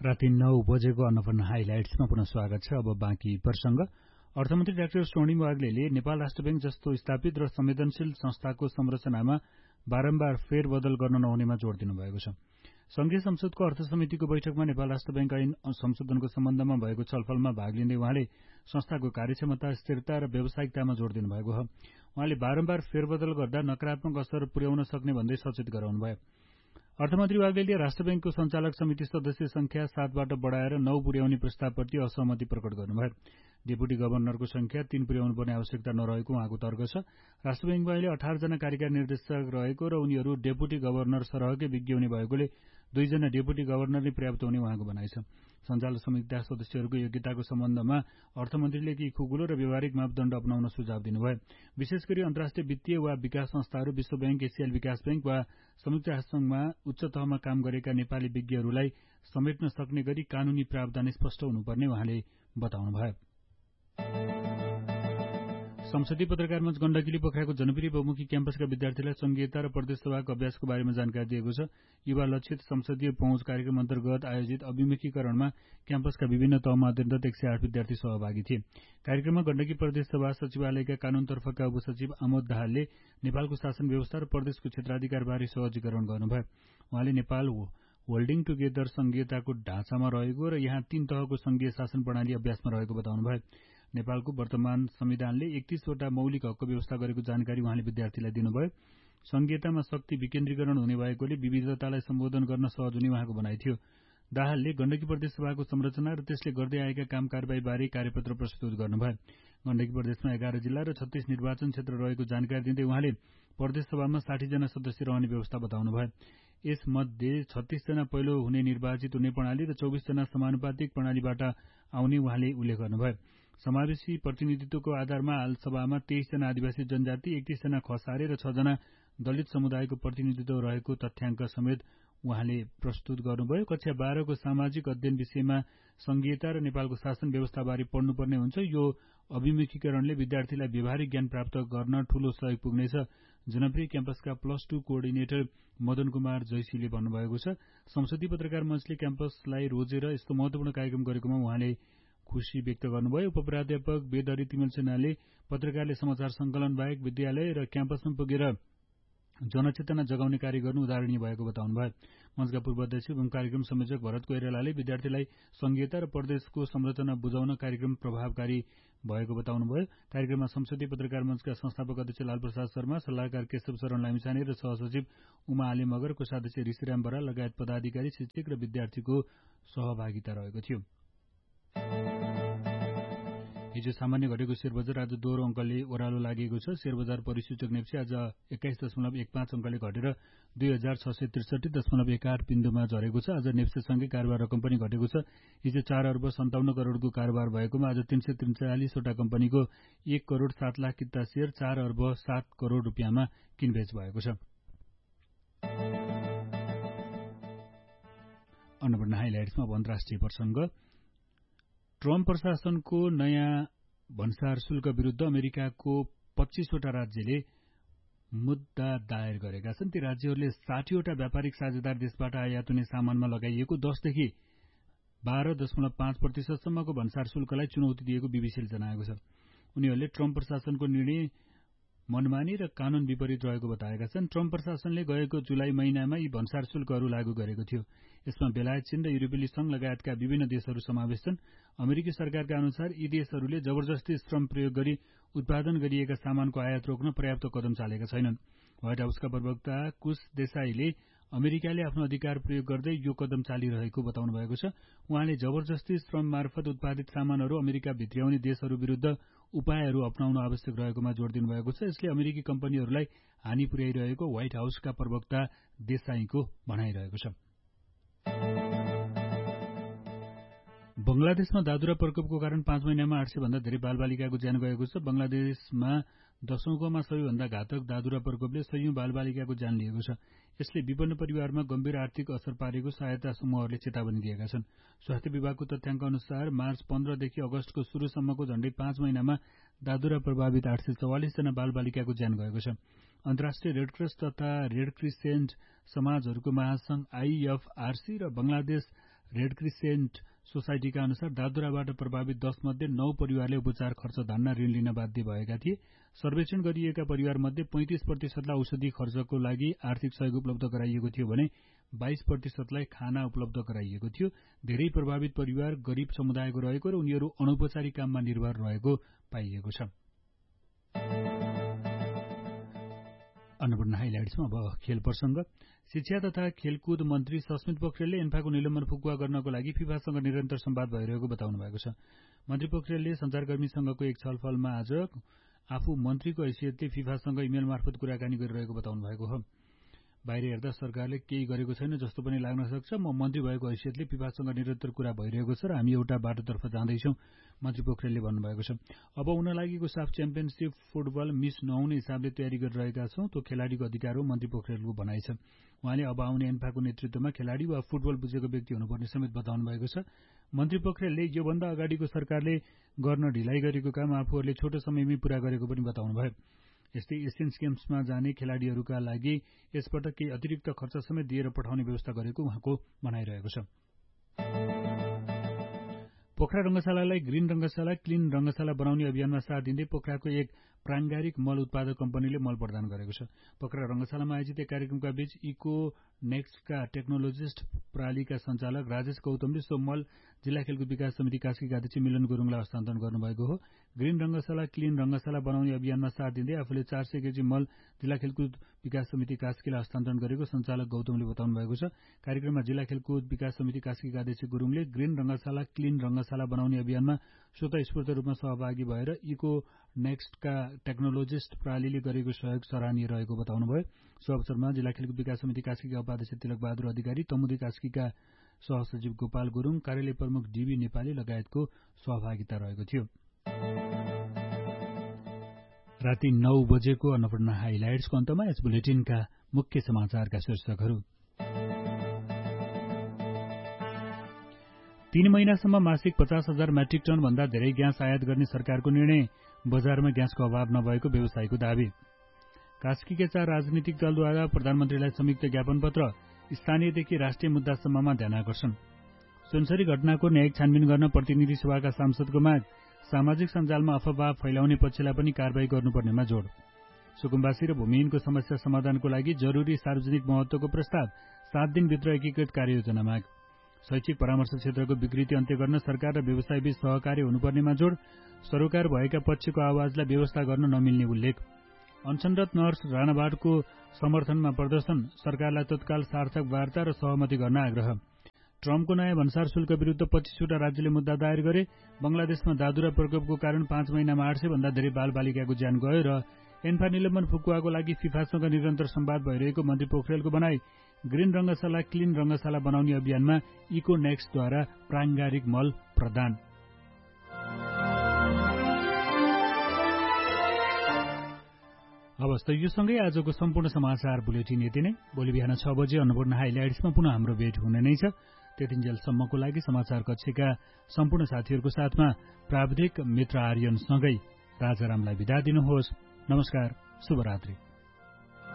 राति 9 बजेको अन्नपूर्ण हाइलाइट्समा पुनः स्वागत छ। अब बाँकी प्रसंग। अर्थमन्त्री डाक्टर स्वर्णिम वाग्लेले नेपाल राष्ट्र बैंक जस्तो स्थापित र संवेदनशील संस्थाको संरचनामा बारम्बार फेरबदल गर्न नहुनेमा जोड़ दिनुभएको छ। संघीय संसदको अर्थ समितिको बैठकमा नेपाल राष्ट्र बैंक ऐन संशोधनको सम्बन्धमा भएको छलफलमा भाग लिँदै उहाँले संस्थाको कार्यक्षमता, स्थिरता र व्यावसायिकतामा जोड़ दिनुभएको हो। उहाँले बारम्बार फेरबदल गर्दा नकारात्मक असर पुर्याउन सक्ने भन्दै सचेत गराउनुभयो। अर्थमन्त्री वाग्लेले राष्ट्र बैंकको संचालक समिति सदस्य संख्या 7 बाट बढाएर 9 पुर्याउने प्रस्तावप्रति असहमति प्रकट गर्नुभयो। डेपुटी गभर्नरको संख्या 3 पुर्याउनुपर्ने आवश्यकता नरहेको उहाँको तर्क छ। राष्ट्र बैंकमा अहिले 18 जना कार्यकारी निर्देशक रहेको र उनीहरू डेपुटी गभर्नर सरहकै विज्ञ हुने भएकोले 2 जना डेपुटी गभर्नर नै पर्याप्त हुने उहाँको भनाइ छ। सञ्चालक समितिका सदस्यहरूको योग्यताको सम्बन्धमा अर्थमन्त्रीले केही खुकुलो र व्यवहारिक मापदण्ड अपनाउन सुझाव दिनुभयो। विशेष गरी अन्तर्राष्ट्रिय वित्तीय वा विकास संस्थाहरू, विश्व बैंक, एसियाली विकास बैंक वा संयुक्त राष्ट्रसंघमा उच्च तहमा काम गरेका नेपाली विज्ञहरूलाई समेट्न सक्ने गरी कानूनी प्रावधान स्पष्ट हुनुपर्ने उहाँले बताउनुभयो। संसदीय पत्रकार मञ्च गण्डकीले पोखराको जनप्रिय बहुमुखी क्याम्पसका विद्यार्थीलाई संघीयता र प्रदेश सभाको अभ्यासको बारेमा जानकारी दिएको छ। युवा लक्षित संसदीय पहुँच कार्यक्रम अन्तर्गत आयोजित अभिमुखीकरणमा क्याम्पसका विभिन्न तहमा अध्ययनरत 108 विद्यार्थी सहभागी थिए। कार्यक्रममा गण्डकी प्रदेश सभा सचिवालयका कानूनतर्फका उपसचिव आमोद दाहालले नेपालको शासन व्यवस्था र प्रदेशको क्षेत्राधिकारबारे सहजीकरण गर्नुभयो। उहाँले नेपाल होल्डिङ टुगेदर संघीयताको ढाँचामा रहेको र यहाँ 3 तहको संघीय शासन प्रणाली अभ्यासमा रहेको बताउनुभयो। नेपालको वर्तमान संविधानले 31 वटा मौलिक हकको व्यवस्था गरेको जानकारी उहाँले विद्यार्थीलाई दिनुभयो। संघीयतामा शक्ति विकेन्द्रीकरण हुने भएकोले विविधतालाई सम्बोधन गर्न सहज हुने उहाँको भनाइ थियो। दाहालले गण्डकी प्रदेश सभाको संरचना र त्यसले गर्दै आएका काम कारबाही बारे कार्यपत्र प्रस्तुत गर्नुभयो। गण्डकी प्रदेशमा 11 जिल्ला र 36 निर्वाचन क्षेत्र रहेको जानकारी दिँदै उहाँले प्रदेश सभामा 60 जना सदस्य रहने व्यवस्था बताउनुभयो। यसमध्ये 36 जना पहिलो हुने निर्वाचित हुने प्रणाली र 24 जना समानुपातिक प्रणालीबाट आउने उहाँले उल्लेख गर्नुभयो। समावेशी प्रतिनिधित्वको आधारमा हाल सभामा 23 जना आदिवासी जनजाति, 31 जना खसारे र 6 जना दलित समुदायको प्रतिनिधित्व रहेको तथ्याङ्क समेत उहाँले प्रस्तुत गर्नुभयो। कक्षा 12 को सामाजिक अध्ययन विषयमा संघीयता र नेपालको शासन व्यवस्थाबारे पढ्नुपर्ने हुन्छ। यो अभिमुखीकरणले विद्यार्थीलाई व्यवहारिक ज्ञान प्राप्त गर्न ठूलो सहयोग पुग्नेछ। जनप्रिय क्याम्पसका +2 कोअर्डिनेटर मदन कुमार जैसीले भन्नुभएको छ। संसदीय पत्रकार मञ्चले क्याम्पसलाई रोजेर यस्तो महत्वपूर्ण कार्यक्रम गरेकोमा उहाँले खुशी व्यक्त गर्नुभयो। उपप्राध्यापक वेदहरि तिमल सेनाले पत्रकारले समाचार संकलन बाहेक विद्यालय र क्याम्पसमा पुगेर जनचेतना जगाउने कार्य गर्नु उदाहरणीय भएको बताउनुभयो। मञ्चका पूर्व अध्यक्ष एवं कार्यक्रम संयोजक भरत कोइरालाले विद्यार्थीलाई संघीयता र प्रदेशको संरचना बुझाउन कार्यक्रम प्रभावकारी भएको बताउनुभयो। कार्यक्रममा संसदीय पत्रकार मञ्चका संस्थापक अध्यक्ष लालप्रसाद शर्मा, सल्लाहकार केशव शरण लामिछाने र सहसचिव उमा आले मगर, कोषाध्यक्ष ऋषिराम बराल लगायत पदाधिकारी, शिक्षक र विद्यार्थीको सहभागिता रहेको थियो। हिजो सामान्य घटेको शेयर बजार आज दोहोरो अंकले ओह्रालो लागेको छ। शेयर बजार परिसूचक नेप्से आज 21.15 अंकले घटेर 2663.18 बिन्दुमा झरेको छ। आज नेप्सेसँगै कारोबार रकम पनि घटेको छ। हिजो 4 अर्ब 57 करोडको कारोबार भएकोमा आज 343 वटा कम्पनीको 1 करोड 7 लाख किता शेयर 4 अर्ब 7 करोड रुपियाँमा किनबेच भएको छ। अन्नपूर्ण हाइलाइट्समा अन्तर्राष्ट्रिय प्रसंग। ट्रम्प प्रशासनको नयाँ भन्सार शुल्क विरुद्ध अमेरिकाको 25 वटा राज्यले मुद्दा दायर गरेका छन्। ती राज्यहरूले 60 वटा व्यापारिक साझेदार देशबाट आयात हुने सामानमा लगाइएको 10 देखि 12.5% सम्मको भन्सार शुल्कलाई चुनौती दिएको बीबीसीले जनाएको छ। उनीहरूले ट्रम्प प्रशासनको निर्णय मनमानी र कानून विपरीत रहेको बताएका छन्। ट्रम्प प्रशासनले गएको जुलाई महिनामा यी भन्सार शुल्कहरू लागू गरेको थियो। यसमा बेलायत, चीन र युरोपेली संघ लगायतका विभिन्न देशहरू समावेश छन्। अमेरिकी सरकारका अनुसार यी देशहरूले जबरजस्ती श्रम प्रयोग गरी उत्पादन गरिएका सामानको आयात रोक्न पर्याप्त कदम चालेका छैनन्। व्हाइट हाउसका प्रवक्ता कुश देसाईले अमेरिकाले आफ्नो अधिकार प्रयोग गर्दै यो कदम चालिरहेको बताउनु भएको छ। उहाँले जबरजस्ती श्रम मार्फत उत्पादित सामानहरू अमेरिका भित्र्याउने देशहरू विरुद्ध उपायहरू अपनाउनु आवश्यक रहेकोमा जोड़ दिनुभएको छ। यसले अमेरिकी कम्पनीहरूलाई हानि पुर्याइरहेको व्हाइट हाउसका प्रवक्ता देसाईको भनाइरहेको छ। बंगलादेशमा दादुरा प्रकोपको कारण 5 महिनामा 800 भन्दा धेरै बालबालिकाको ज्यान गएको छ। बंगलादेशमा 10औंमा सबैभन्दा घातक दादुरा प्रकोपले सयौं बालबालिकाको ज्यान लिएको छ। यसले विपन्न परिवारमा गम्भीर आर्थिक असर पारेको सहायता समूहहरूले चेतावनी दिएका छन्। स्वास्थ्य विभागको तथ्याङ्क अनुसार मार्च 15 देखि अगस्तको सुरुसम्मको झण्डै 5 महिनामा दादुरा प्रभावित 844 जना बालबालिकाको ज्यान गएको छ। अन्तर्राष्ट्रिय रेडक्रस तथा रेड क्रिसेन्ट समाजहरूको महासंघ आईएफआरसी र बंगलादेश रेड क्रिसेन्ट सोसाइटीका अनुसार दादुराबाट प्रभावित 10 मध्ये 9 परिवारले उपचार खर्च धान्न ऋण लिन बाध्य भएका थिए। सर्वेक्षण गरिएका परिवारमध्ये 35%लाई औषधि खर्चको लागि आर्थिक सहयोग उपलब्ध गराइएको थियो भने 22%लाई खाना उपलब्ध गराइएको थियो। धेरै प्रभावित परिवार गरिब समुदायको रहेको र उनीहरू अनौपचारिक काममा निर्भर रहेको पाइएको छ। अन्नपूर्ण हाइलाइट्समा अब खेल प्रसंग। शिक्षा तथा खेलकुद मन्त्री सस्मित पोखरेलले एन्फाको निलम्बन फुकुवा गर्नको लागि फिफासँग निरन्तर संवाद भइरहेको बताउनु भएको छ। मन्त्री पोखरेलले सञ्चारकर्मीसँगको एक छलफलमा आज आफू मन्त्रीको हैसियतले फिफासँग इमेल मार्फत कुराकानी गरिरहेको बताउनु भएको हो। बाहिर हेर्दा सरकारले केही गरेको छैन जस्तो पनि लाग्न सक्छ। म मन्त्री भएको हैसियतले फिफासँग निरन्तर कुरा भइरहेको छ र हामी एउटा बाटोतर्फ जाँदैछौं, मन्त्री पोखरेलले भन्नुभएको छ। अब हुन लागेको साफ च्याम्पियनशिप फुटबल मिस नहुने हिसाबले तयारी गरिरहेका छौं, त्यो खेलाडीको अधिकार हो, मन्त्री पोखरेलको भनाइ छ। उहाँले अब आउने एन्फाको नेतृत्वमा खेलाडी वा फुटबल बुझेको व्यक्ति हुनुपर्ने समेत बताउनु भएको छ। मन्त्री पोखरेलले योभन्दा अगाडिको सरकारले गर्न ढिलाइ गरेको काम आफूहरूले छोटो समयमै पूरा गरेको पनि बताउनु भयो। यस्तै एसियन गेम्समा जाने खेलाड़ीहरूका लागि यसपटक केही अतिरिक्त खर्च समेत दिएर पठाउने व्यवस्था गरेको उहाँको भनाइरहेको छ। पोखरा रंगशालालाई ग्रीन रंगशाला क्लीन रंगशाला बनाउने अभियानमा साथ दिँदै पोखराको एक प्राङ्गारिक मल उत्पादक कम्पनीले मल प्रदान गरेको छ। पोखरा रंगशालामा आयोजित एक कार्यक्रमका बीच इको नेक्स्टका टेक्नोलोजिस्ट प्रणालीका सञ्चालक राजेश गौतमले सो मल जिल्ला खेलकुद विकास समिति कास्कीका अध्यक्ष मिलन गुरुङलाई हस्तान्तरण गर्नुभएको हो। ग्रीन रंगशाला क्लीन रंगशाला बनाउने अभियानमा साथ दिँदै आफूले 400 केजी मल जिल्ला खेलकुद विकास समिति कास्कीलाई हस्तान्तरण गरेको सञ्चालक गौतमले बताउनु भएको छ। कार्यक्रममा जिल्ला खेलकुद विकास समिति कास्कीका अध्यक्ष गुरुङले ग्रीन रंगशाला क्लीन रंगशाला बनाउने अभियानमा स्वतःस्फूर्त रूपमा सहभागी भएर इको नेक्स्टका टेक्नोलोजिस्ट प्रणालीले गरेको सहयोग सराहनीय रहेको बताउनुभयो। सो अवसरमा जिल्ला खेलकुद विकास समिति कास्कीका उपाध्यक्ष तिलक बहादुर अधिकारी, तमुदी कास्कीका सहसचिव गोपाल गुरुङ, कार्यालय प्रमुख डीबी नेपाली लगायतको सहभागिता रहेको थियो। राति 9 बजेको अन्नपूर्ण हाइलाइट्सको अन्तमा यस बुलेटिनका मुख्य समाचारका शीर्षकहरू। 3 महिनासम्म मासिक 50,000 मेट्रिक टन भन्दा धेरै ग्यास आयात गर्ने सरकारको निर्णय, बजारमा ग्यासको अभाव नभएको व्यवसायीको दावी। कास्कीका 4 राजनीतिक दलद्वारा प्रधानमन्त्रीलाई संयुक्त ज्ञापन पत्र, स्थानीयदेखि राष्ट्रिय मुद्दासम्ममा ध्यानाकर्षण। सुनसरी घटनाको न्यायिक छानबिन गर्न प्रतिनिधि सभाका सांसदको माग, सामाजिक सञ्जालमा अफवाह फैलाउने पक्षलाई पनि कारबाही गर्नुपर्नेमा जोड। सुकुम्बासी र भूमिहीनको समस्या समाधानको लागि जरूरी सार्वजनिक महत्वको प्रस्ताव, 7 दिनभित्र एकीकृत कार्ययोजना माग। शैक्षिक परामर्श क्षेत्रको विकृति अन्त्य गर्न सरकार र व्यवसायबीच सहकार्य हुनुपर्नेमा जोड। सरोकार भएका पक्षको आवाजलाई व्यवस्था गर्न नमिल्ने उल्लेख। अनसनरत नर्स राणावाडको समर्थनमा प्रदर्शन, सरकारलाई तत्काल सार्थक वार्ता र सहमति गर्न आग्रह। ट्रम्पको नयाँ भन्सार शुल्क विरुद्ध 25वटा राज्यले मुद्दा दायर गरे। बंगलादेशमा दादुरा प्रकोपको कारण 5 महिनामा 800 भन्दा धेरै बालबालिकाको ज्यान गयो र एन्फा निलम्बन फुकुवाको लागि फिफासँग निरन्तर संवाद भइरहेको मन्त्री पोखरेलको भनाई। ग्रीन रंगशाला क्लीन रंगशाला बनाउने अभियानमा इको नेक्स्टद्वारा प्राङ्गारिक मल प्रदान। हवस् त यो सँगै आजको सम्पूर्ण समाचार बुलेटिन यति नै। भोलि बिहान 6 बजे अन्नपूर्ण हाइलाइट्समा पुनः हाम्रो भेट हुने नै छ। त्यतिन्जेलसम्मको लागि समाचार कक्षका सम्पूर्ण साथीहरूको साथमा प्राविधिक मित्र आर्यनसँगै राजारामलाई बिदा दिनुहोस्। नमस्कार, शुभरात्रि।